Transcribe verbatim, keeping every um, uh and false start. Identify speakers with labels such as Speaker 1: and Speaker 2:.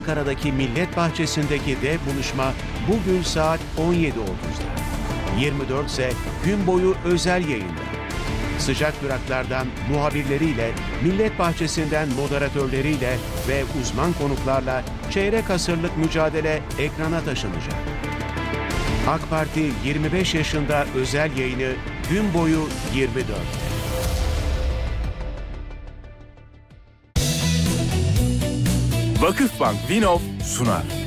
Speaker 1: Ankara'daki Millet Bahçesi'ndeki dev buluşma bugün saat on yedi otuzda. yirmi dört ise gün boyu özel yayında. Sıcak duraklardan muhabirleriyle, Millet Bahçesi'nden moderatörleriyle ve uzman konuklarla çeyrek asırlık mücadele ekrana taşınacak. AK Parti yirmi beş yaşında özel yayını gün boyu yirmi dörtte.
Speaker 2: Vakıfbank Vinov sunar.